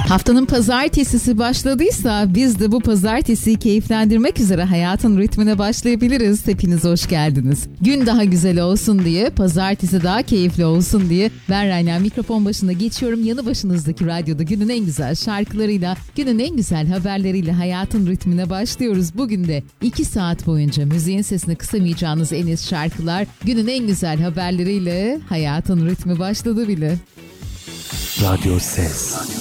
Haftanın pazartesisi başladıysa biz de bu pazartesiyi keyiflendirmek üzere hayatın ritmine başlayabiliriz. Hepiniz hoş geldiniz. Gün daha güzel olsun diye, pazartesi daha keyifli olsun diye ben Rayna mikrofon başında geçiyorum. Yanı başınızdaki radyoda günün en güzel şarkılarıyla, günün en güzel haberleriyle hayatın ritmine başlıyoruz. Bugün de 2 saat boyunca müziğin sesini kısamayacağınız en iyi şarkılar, günün en güzel haberleriyle hayatın ritmi başladı bile. Radyo Ses.